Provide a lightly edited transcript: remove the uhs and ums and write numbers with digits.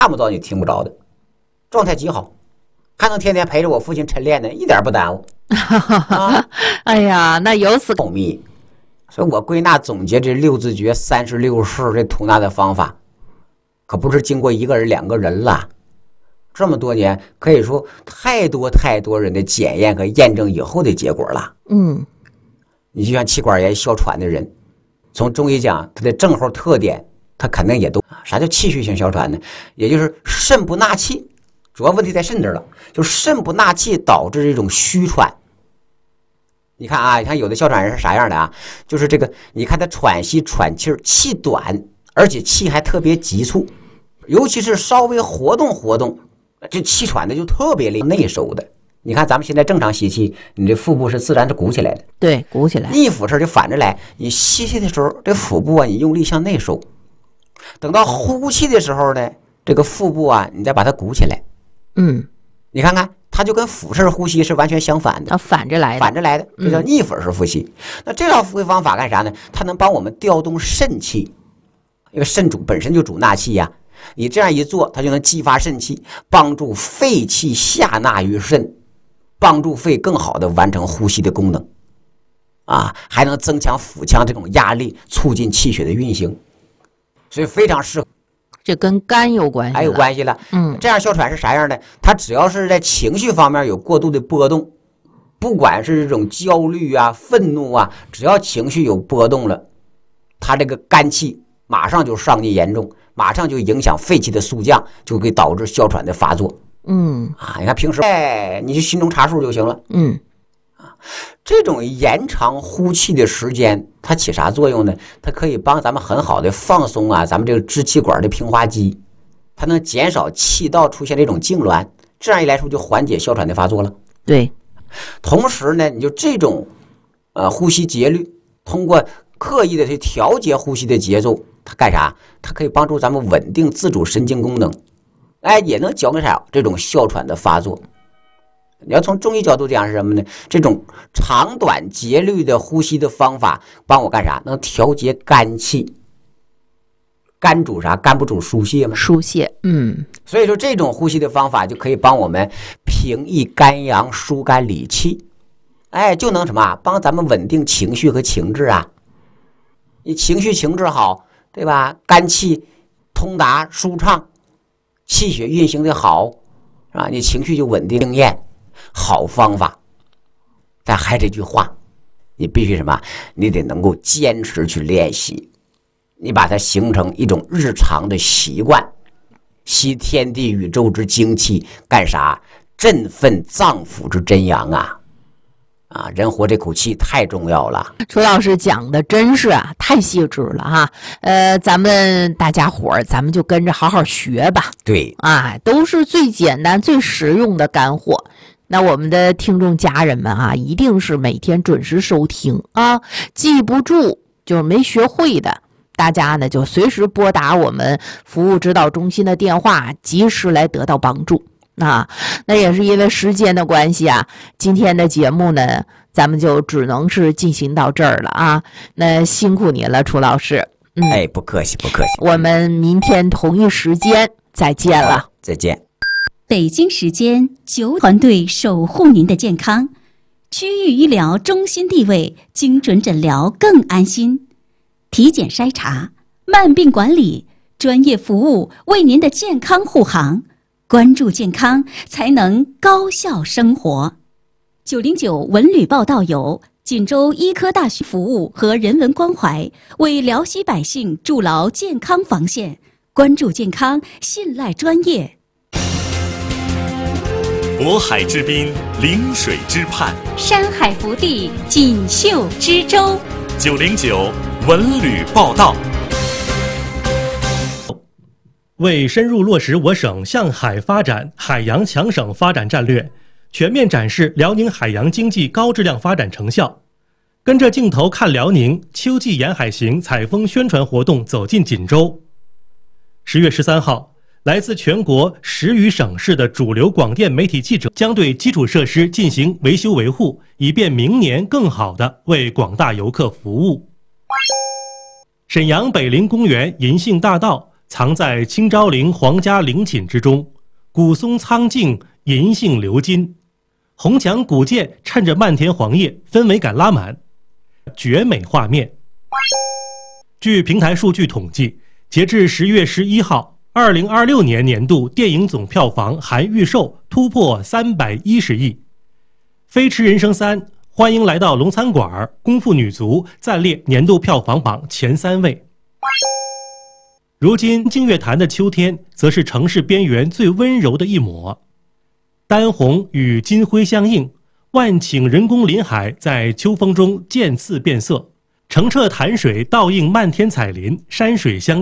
看不到你听不着的，状态极好，还能天天陪着我父亲晨练呢，一点不耽误。 哎呀，那由此保密。所以我归纳总结这六字诀、36式这吐纳的方法，可不是经过一个人、两个人了。这么多年，可以说太多人的检验和验证以后的结果了。你就像气管炎、哮喘的人，从中医讲，他的症候特点，他肯定也都啥叫气虚性哮喘呢？也就是肾不纳气，主要问题在肾这儿了，就肾不纳气导致这种虚喘。你看啊，你看有的哮喘人是啥样的啊？就是这个，你看他喘息喘气儿，气短，而且气还特别急促，尤其是稍微活动，这气喘的就特别内收的。你看咱们现在正常吸气，你这腹部是自然是鼓起来的， 对，鼓起来。 逆腹式就反着来，你吸气的时候，这腹部啊，你用力向内收；等到呼气的时候呢，这个腹部啊，你再把它鼓起来。你看看。它就跟腹式呼吸是完全相反的， 它反着来的， 这叫逆腹式呼吸。那这套呼吸方法干啥呢？它能帮我们调动肾气，因为肾主本身就主纳气呀。你这样一做，它就能激发肾气，帮助肺气下纳于肾，帮助肺更好的完成呼吸的功能，还能增强腹腔这种压力，促进气血的运行，所以非常适合。 这跟肝有关系， 还有关系了。这样哮喘是啥样的？它只要是在情绪方面有过度的波动，不管是这种焦虑啊、愤怒啊，只要情绪有波动了，它这个肝气马上就上逆严重，马上就影响肺气的肃降，就会导致哮喘的发作。你看平时你就心中查数就行了。这种延长呼气的时间，它起啥作用呢？它可以帮咱们很好的放松咱们这个支气管的平滑肌，它能减少气道出现这种痉挛，这样一来说就缓解哮喘的发作了。 对， 同时呢，你就这种呼吸节律，通过刻意的去调节呼吸的节奏，它干啥？它可以帮助咱们稳定自主神经功能，也能减少这种哮喘的发作。你要从中医角度讲是什么呢？这种长短节律的呼吸的方法帮我干啥？能调节肝气。肝主啥？肝不主疏泄吗？ 疏泄。 所以说这种呼吸的方法就可以帮我们平抑肝阳、疏肝理气，就能什么？帮咱们稳定情绪和情志啊。你情绪情志好，对吧？肝气通达舒畅，气血运行的好，是吧？你情绪就稳定经验。好方法，但还这句话，你必须什么？你得能够坚持去练习，你把它形成一种日常的习惯，吸天地宇宙之精气，干啥？振奋脏腑之真阳啊！人活这口气太重要了。 楚老师讲的真是太细致了哈。咱们大家伙儿，咱们就跟着好好学吧。 对， 都是最简单、最实用的干货。那我们的听众家人们一定是每天准时收听记不住就是没学会的，大家呢就随时拨打我们服务指导中心的电话，及时来得到帮助。那也是因为时间的关系今天的节目呢，咱们就只能是进行到这儿了那辛苦你了，楚老师。 不客气，不客气。 我们明天同一时间再见了。 再见。 北京时间9，团队守护您的健康，区域医疗中心地位，精准诊疗更安心，体检筛查、慢病管理，专业服务为您的健康护航。关注健康，才能高效生活。909文旅报道有锦州医科大学服务和人文关怀，为辽西百姓筑牢健康防线。关注健康，信赖专业。 渤海之滨，临水之畔， 山海福地，锦绣之州。 909文旅报道。 为深入落实我省向海发展、海洋强省发展战略，全面展示辽宁海洋经济高质量发展成效，跟着镜头看辽宁秋季沿海行采风宣传活动走进锦州。10月13号，来自全国10余省市的主流广电媒体记者将对基础设施进行维修维护，以便明年更好地为广大游客服务。沈阳北陵公园银杏大道藏在清昭陵皇家陵寝之中，古松苍劲，银杏鎏金，红墙古建衬着漫天黄叶，氛围感拉满，绝美画面。据平台数据统计，截至10月11号，2026年年度电影总票房含预售突破310亿。《飞驰人生3》欢迎来到龙餐馆，功夫女足暂列年度票房榜前3位。如今净月潭的秋天，则是城市边缘最温柔的一抹，丹红与金辉相映，万顷人工林海在秋风中渐次变色，澄澈潭水倒映漫天彩林，山水相